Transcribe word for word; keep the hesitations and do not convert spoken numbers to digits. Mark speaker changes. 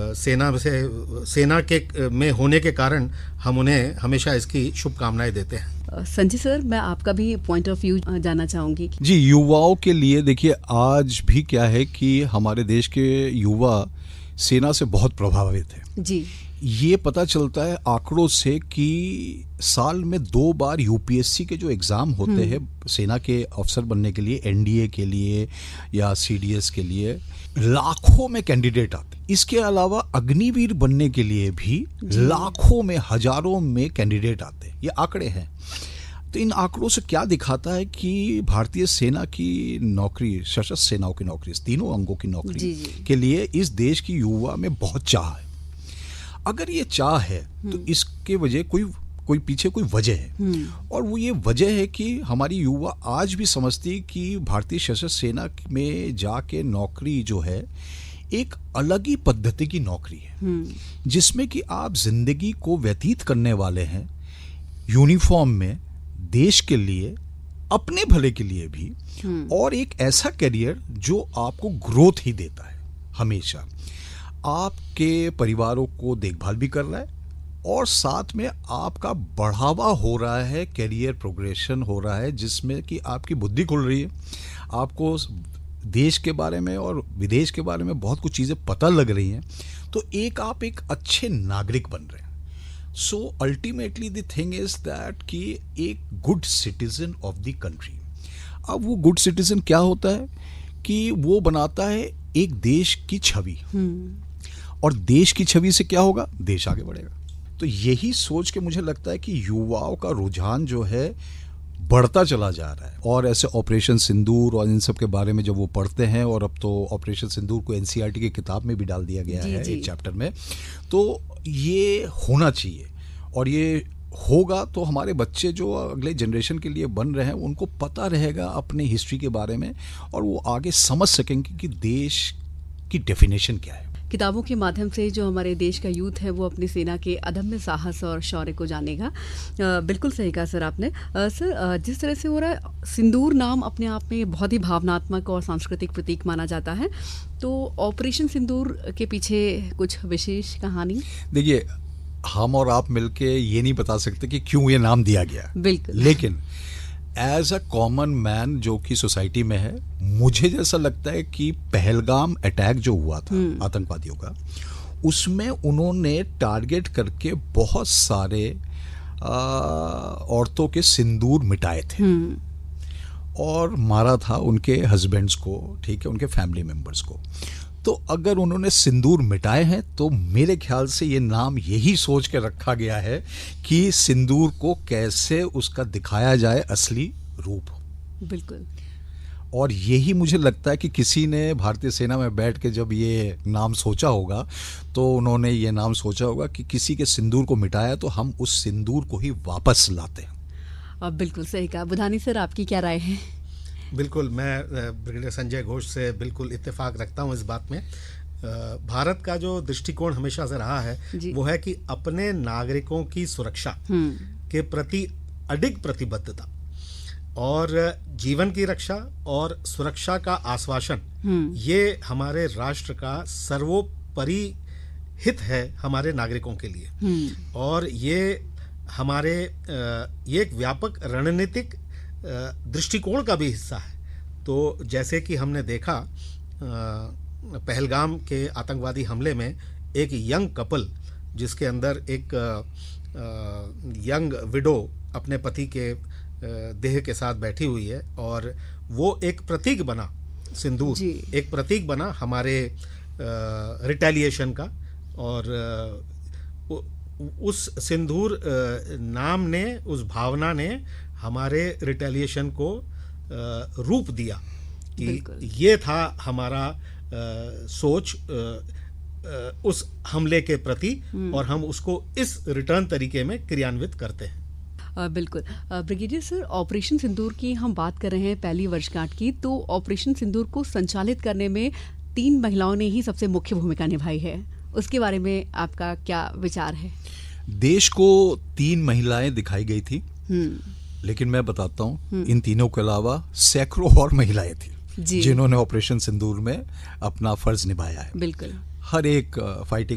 Speaker 1: सेना से सेना के में होने के कारण हम उन्हें हमेशा इसकी शुभकामनाएं देते हैं।
Speaker 2: संजय सर, मैं आपका भी पॉइंट ऑफ व्यू जानना चाहूँगी।
Speaker 3: जी, युवाओं के लिए देखिए, आज भी क्या है कि हमारे देश के युवा सेना से बहुत प्रभावित है।
Speaker 2: जी,
Speaker 3: ये पता चलता है आंकड़ों से कि साल में दो बार यूपीएससी के जो एग्ज़ाम होते हैं सेना के अफसर बनने के लिए, एनडीए के लिए या सीडीएस के लिए, लाखों में कैंडिडेट आते हैं। इसके अलावा अग्निवीर बनने के लिए भी लाखों में, हजारों में कैंडिडेट आते हैं। ये आंकड़े हैं। तो इन आंकड़ों से क्या दिखाता है कि भारतीय सेना की नौकरी, सशस्त्र सेनाओं की नौकरी, तीनों अंगों की नौकरी
Speaker 2: जी, जी।
Speaker 3: के लिए इस देश की युवा में बहुत चाह है। अगर ये चाह है तो इसके वजह कोई कोई पीछे कोई वजह है, और वो ये वजह है कि हमारी युवा आज भी समझती कि भारतीय सशस्त्र सेना में जाके नौकरी जो है एक अलग ही पद्धति की नौकरी है, जिसमें कि आप जिंदगी को व्यतीत करने वाले हैं यूनिफॉर्म में, देश के लिए, अपने भले के लिए भी, और एक ऐसा करियर जो आपको ग्रोथ ही देता है। हमेशा आपके परिवारों को देखभाल भी कर रहा है और साथ में आपका बढ़ावा हो रहा है, करियर प्रोग्रेशन हो रहा है, जिसमें कि आपकी बुद्धि खुल रही है, आपको देश के बारे में और विदेश के बारे में बहुत कुछ चीज़ें पता लग रही हैं। तो एक आप एक अच्छे नागरिक बन रहे हैं। So ultimately the thing is that कि एक good citizen of the country. अब वो गुड सिटीजन क्या होता है कि वो बनाता है एक देश की छवि, और देश की छवि से क्या होगा, देश आगे बढ़ेगा। तो यही सोच के मुझे लगता है कि युवाओं का रुझान जो है बढ़ता चला जा रहा है। और ऐसे ऑपरेशन सिंदूर और इन सब के बारे में जब वो पढ़ते हैं, और अब तो ऑपरेशन सिंदूर को एनसीईआरटी की किताब में भी डाल दिया गया
Speaker 2: जी,
Speaker 3: है
Speaker 2: जी।
Speaker 3: एक चैप्टर में, तो ये होना चाहिए। और ये होगा तो हमारे बच्चे जो अगले जनरेशन के लिए बन रहे हैं उनको पता रहेगा अपने हिस्ट्री के बारे में, और वो आगे समझ सकेंगे कि देश की डेफिनेशन क्या है।
Speaker 2: किताबों के माध्यम से जो हमारे देश का यूथ है वो अपनी सेना के अदम्य साहस और शौर्य को जानेगा। अ, बिल्कुल सही कहा सर आपने। अ, सर, अ, जिस तरह से हो रहा है, सिंदूर नाम अपने आप में बहुत ही भावनात्मक और सांस्कृतिक प्रतीक माना जाता है, तो ऑपरेशन सिंदूर के पीछे कुछ विशेष कहानी?
Speaker 3: देखिए, हम और आप मिलके ये नहीं बता सकते कि क्यों ये नाम दिया गया,
Speaker 2: बिल्कुल,
Speaker 3: लेकिन एज अ कॉमन मैन जो कि सोसाइटी में है, मुझे जैसा लगता है कि पहलगाम अटैक जो हुआ था आतंकवादियों का, उसमें उन्होंने टारगेट करके बहुत सारे आ, औरतों के सिंदूर मिटाए थे और मारा था उनके हस्बैंड्स को, ठीक है, उनके फैमिली मेंबर्स को। तो अगर उन्होंने सिंदूर मिटाए हैं तो मेरे ख्याल से ये नाम यही सोच के रखा गया है कि सिंदूर को कैसे उसका दिखाया जाए असली रूप।
Speaker 2: बिल्कुल।
Speaker 3: और यही मुझे लगता है कि किसी ने भारतीय सेना में बैठ के जब ये नाम सोचा होगा तो उन्होंने ये नाम सोचा होगा कि किसी के सिंदूर को मिटाया तो हम उस सिंदूर को ही वापस लाते हैं।
Speaker 2: अब बिल्कुल सही कहा। बुधानी सर, आपकी क्या राय है?
Speaker 1: बिल्कुल, मैं ब्रिगेडियर संजय घोष से बिल्कुल इत्तेफाक रखता हूँ इस बात में। भारत का जो दृष्टिकोण हमेशा से रहा है वो है कि अपने नागरिकों की सुरक्षा के प्रति अडिग प्रतिबद्धता और जीवन की रक्षा और सुरक्षा का आश्वासन, ये हमारे राष्ट्र का सर्वोपरि हित है हमारे नागरिकों के लिए। और ये हमारे ये एक व्यापक रणनीतिक दृष्टिकोण का भी हिस्सा है। तो जैसे कि हमने देखा पहलगाम के आतंकवादी हमले में एक यंग कपल, जिसके अंदर एक यंग विडो अपने पति के देह के साथ बैठी हुई है, और वो एक प्रतीक बना, सिंदूर एक प्रतीक बना हमारे रिटेलिएशन का। और उस सिंदूर नाम ने, उस भावना ने हमारे रिटेलिएशन को रूप दिया कि ये था हमारा सोच उस हमले के प्रति, और हम उसको इस रिटर्न तरीके में क्रियान्वित करते हैं।
Speaker 2: बिल्कुल। ब्रिगेडियर सर, ऑपरेशन सिंदूर की हम बात कर रहे हैं पहली वर्षगांठ की, तो ऑपरेशन सिंदूर को संचालित करने में तीन महिलाओं ने ही सबसे मुख्य भूमिका निभाई है, उसके बारे में आपका क्या विचार है?
Speaker 3: देश को तीन महिलाएं दिखाई गई थी, लेकिन मैं बताता हूँ इन तीनों के अलावा सैकड़ों और महिलाएं थी जिन्होंने ऑपरेशन सिंदूर में अपना फर्ज निभाया है।
Speaker 2: बिल्कुल।
Speaker 3: हर एक फाइटिंग